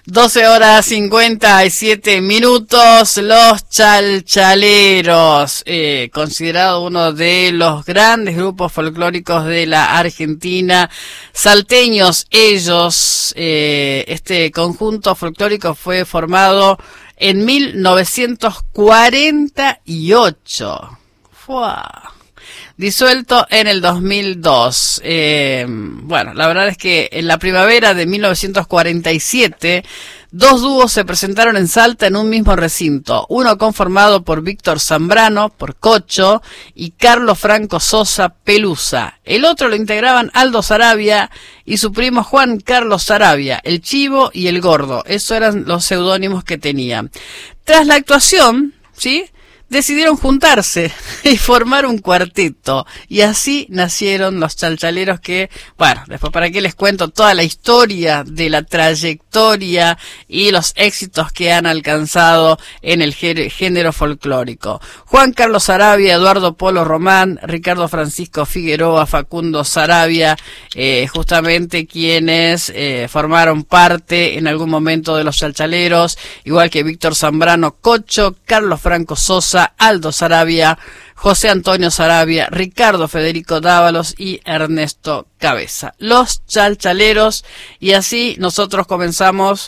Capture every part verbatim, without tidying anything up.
doce horas cincuenta y siete minutos, Los Chalchaleros, eh, considerado uno de los grandes grupos folclóricos de la Argentina, salteños ellos. Eh, este conjunto folclórico fue formado en mil novecientos cuarenta y ocho. ¡Fua! Disuelto en el dos mil dos. Eh, bueno, la verdad es que en la primavera de mil novecientos cuarenta y siete, dos dúos se presentaron en Salta en un mismo recinto. Uno conformado por Víctor Zambrano, por Cocho, y Carlos Franco Sosa Pelusa. El otro lo integraban Aldo Sarabia y su primo Juan Carlos Sarabia, el Chivo y el Gordo. Esos eran los seudónimos que tenían. Tras la actuación, ¿sí?, decidieron juntarse y formar un cuarteto, y así nacieron Los Chalchaleros, que, bueno, después para qué les cuento toda la historia de la trayectoria y los éxitos que han alcanzado en el género folclórico. Juan Carlos Sarabia, Eduardo Polo Román, Ricardo Francisco Figueroa, Facundo Sarabia, eh, justamente quienes eh, formaron parte en algún momento de Los Chalchaleros, igual que Víctor Zambrano, Cocho, Carlos Franco Sosa, Aldo Sarabia, José Antonio Sarabia, Ricardo Federico Dávalos y Ernesto Cabeza. Los Chalchaleros, y así nosotros comenzamos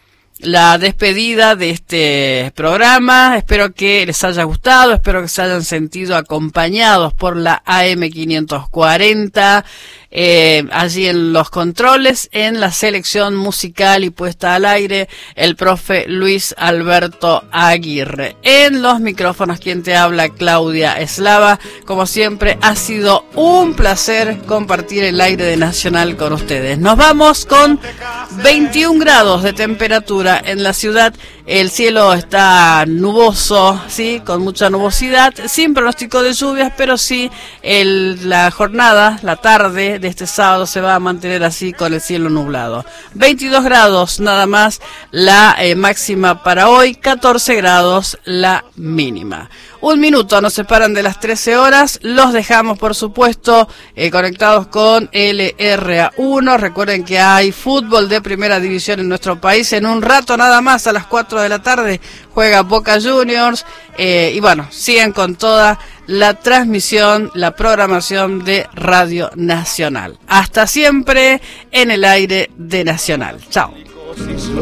la despedida de este programa. Espero que les haya gustado, espero que se hayan sentido acompañados por la A M quinientos cuarenta, eh, allí en los controles, en la selección musical y puesta al aire, el profe Luis Alberto Aguirre. En los micrófonos, quien te habla, Claudia Eslava. Como siempre, ha sido un placer compartir el aire de Nacional con ustedes. Nos vamos con veintiún grados de temperatura en la ciudad. El cielo está nuboso, sí, con mucha nubosidad, sin pronóstico de lluvias, pero sí el, la jornada, la tarde de este sábado se va a mantener así, con el cielo nublado. veintidós grados nada más la eh, máxima para hoy, catorce grados la mínima. Un minuto nos separan de las trece horas. Los dejamos, por supuesto, eh, conectados con L R A uno. Recuerden que hay fútbol de primera división en nuestro país. En un rato nada más, a las cuatro de la tarde, juega Boca Juniors. Eh, y bueno, siguen con toda la transmisión, la programación de Radio Nacional. Hasta siempre en el aire de Nacional. Chao.